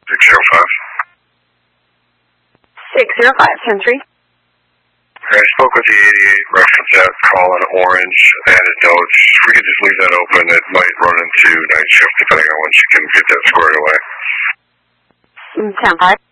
605. 605, 10-3. I spoke with the 88, reference that call in orange, added notes. If we could just leave that open, it might run into night shift depending on when she can get that squared away. 10-5.